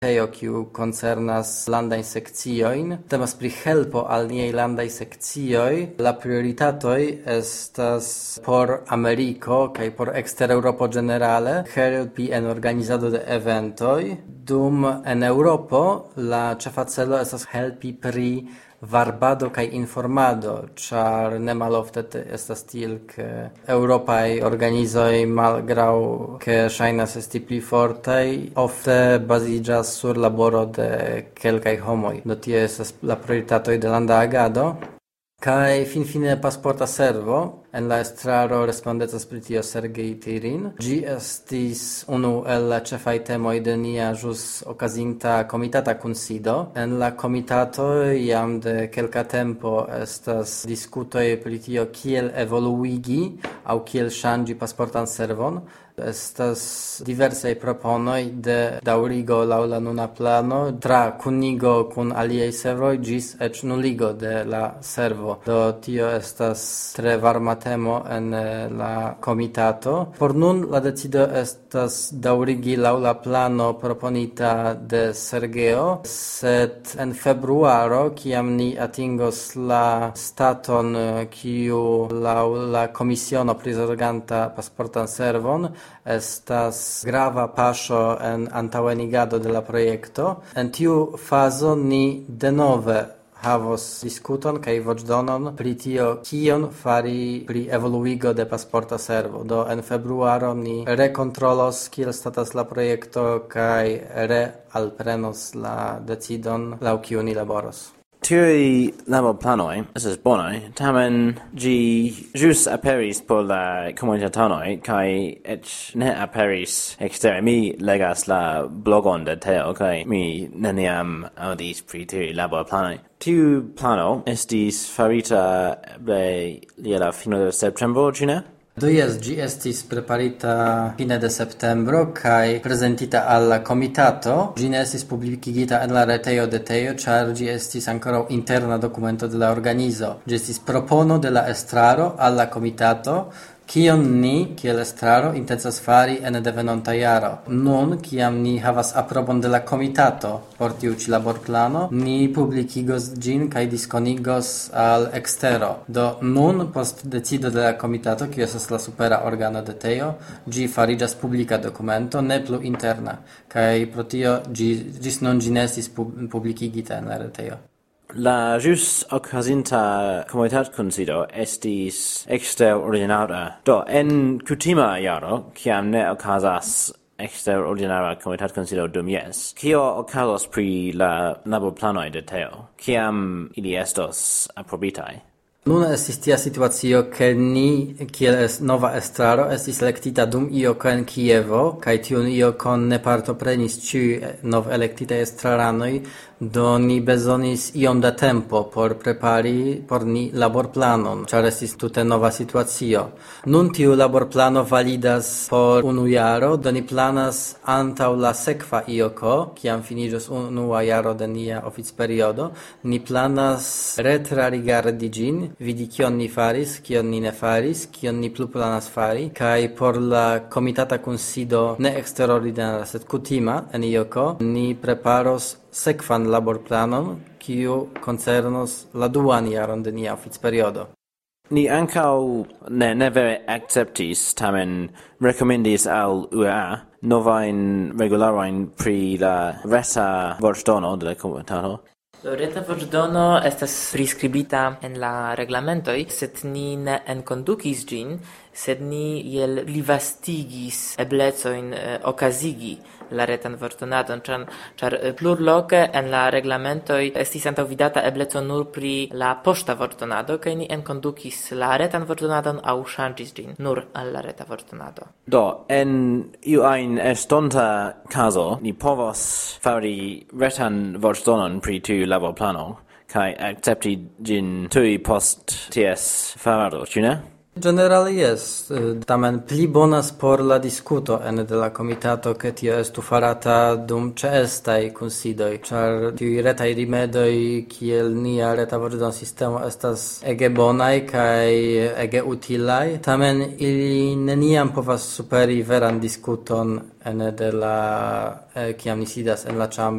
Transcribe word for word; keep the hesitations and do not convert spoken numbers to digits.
teo kiu concernas landajn sekciojn. Temas pri helpo al niaj landaj sekcioj. La prioritatoj estas por Ameriko kaj por ekster-Eŭropo ĝenerale helpi en organizado de eventoj, dum en Eŭropo la ĉefa celo estas helpi pri varbado kaj informado, ĉar ne malofte estas tiel, ke eŭropaj organizoj malgraŭ ke ŝajnas esti pli fortaj, ofte baziĝas sur laboro de kelkaj homoj. Do tie estas la prioritatoj de landa agado. Kaj finfine pasporta servo, en la estraro respondecas pri tio Sergej Tirin. Ĝi estis unu el la ĉefaj temoj de nia ĵus okazinta komitata kunsido. En la komitato jam de kelka tempo estas diskutoj pri tio kiel evoluigi aŭ kiel ŝanĝi pasportan servon. Estas diversaj proponoj de daŭrigo laŭ la nuna plano, tra kunigo kun aliaj servoj ĝis eĉ nuligo de la servo. Do tio estas tre varma temo en la komitato. Por nun la decido estas daŭrigi laŭ la plano proponita de Sergeo, sed en februaro, kiam ni atingos la staton kiu laŭ la komisiono prizorganta pasportan servon, estas grava paŝo en antaŭenigado de la projekto. En tiu fazo ni denove havos diskuton kaj voĉdonon pri tio, kion fari pri evoluigo de pasporta servo. Do en februaro ni rekontrolos kiel statas la projekto kaj realprenos la decidon laŭ kiu ni laboros. Tiuj laborplanoj estas bonaj, tamen ĝi ĵus aperis por la komunitatanoj kaj eĉ ne aperis ekstere. Mi legas la blogon de Teo kaj mi neniam aŭdis pri tiuj laborplanoj. Tiu plano estis farita eble je la fino de septembro, ĉu ne? Do jes, ĝi estis preparita fine de septembro kaj prezentita al la komitato. Ĝi ne estis publikigita en la retejo de Teo, ĉar ĝi estis ankoraŭ interna dokumento de la organizo. Ĝi estis propono de la estraro al la komitato, kion ni, kiel estraro, intencas fari ene de venonta jaro. Nun, kiam ni havas aprobon de la komitato por tiu ĉi laborplano, ni publikigos ĝin kaj diskonigos al ekstero. Do nun, post decido de la komitato, kiu estas la supera organo de Teo, ĝi fariĝas publika dokumento, ne plu interna. Kaj pro tio ĝi ĝis nun ĝi ne estis publikigita en la retejo. La ĵus okazinta komitatkunsido estis eksterordinara. Do en kutima jaro, kiam ne okazas eksterordinara komitatkunsido dum jes, kio okazos pri la laborplanoj de Teo, kiam ili estos aprobitaj? Nun estis tia situacio, ke ni, kiel es nova estraro, estis elektita dum ioko en Kievo, kaj tiun iokon ne partoprenis ĉiuj nov elektitaj estraranoj, do ni bezonis iom da tempo por prepari por ni laborplanon, ĉar estis tute nova situacio. Nun tiu laborplano validas por unu jaro, do ni planas antaŭ la sekva ioko, kiam finiĝos unua jaro de nia oficperiodo, ni planas retrarigardi ĝin, vidi kion ni faris, kion ni ne faris, kion ni plu planas fari, kaj por la komitata kunsido ne eksterordinara, sed kutima en ioko, ni preparos sekvan laborplanon, kiu koncernos la duan jaron de nia oficperiodo. Ni ankaŭ ne, ne vere akceptis, tamen rekomendis al U E A novajn regularojn pri la reta voĉdono de la komitato. Reta voĉdono estas priskribita en la reglamentoj, sed ni ne enkondukis ĝin, sed ni iel plivastigis eblecojn eh, okazigi la retan voĉdonadon, ĉar, ĉar plurloke en la reglamentoj estis antaŭvidata ebleco nur pri la poŝta voĉdonado, kaj ni enkondukis la retan voĉdonadon aŭ ŝanĝis ĝin nur al la reta voĉdonado. Do, en iu ajn estonta kazo, ni povos fari retan voĉdonon pri tiu laborplano, kaj akcepti ĝin tuj post ties farado, ĉu ne? Generale yes, tamen pli bonas por la diskuto ene de la komitato ke tio estu farata dum ĉeestaj kunsidoj, ĉar tiuj retaj rimedoj kiel nia reta voĉdon sistemo estas ege bonaj kaj ege utilaj, tamen ili neniam povas superi veran diskuton ene de la eh, kiam ni sidas en la ĉambro